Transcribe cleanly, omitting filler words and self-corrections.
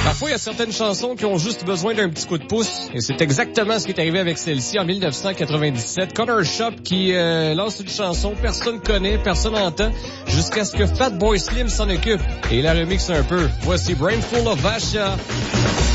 Parfois, il y a certaines chansons qui ont juste besoin d'un petit coup de pouce. Et c'est exactement ce qui est arrivé avec celle-ci en 1997. Connor Shop qui lance une chanson, personne connaît, personne entend, jusqu'à ce que Fatboy Slim s'en occupe et la remixe un peu. Voici Brainful of Vasha.